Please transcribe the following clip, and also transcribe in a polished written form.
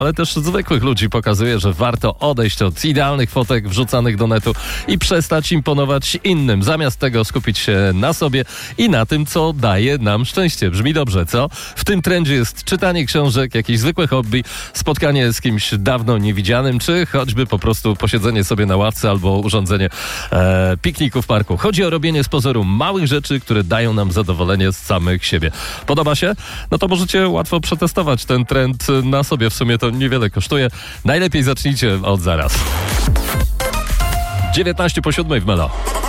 ale też zwykłych ludzi pokazuje, że warto odejść od idealnych fotek wrzucanych do netu i przestać imponować innym. Zamiast tego skupić się na sobie i na tym, co daje nam szczęście. Brzmi dobrze, co? W tym trendzie jest czytanie książek, jakieś zwykłe hobby, spotkanie z kimś dawno niewidzianym, czy choćby po prostu posiedzenie sobie na ławce albo urządzenie pikniku w parku. Chodzi o robienie z pozoru małych rzeczy, które dają nam zadowolenie z samych siebie. Podoba się? No to możecie łatwo przetestować ten trend na sobie. W sumie to niewiele kosztuje. Najlepiej zacznijcie od zaraz. 19 po 7 w Melo.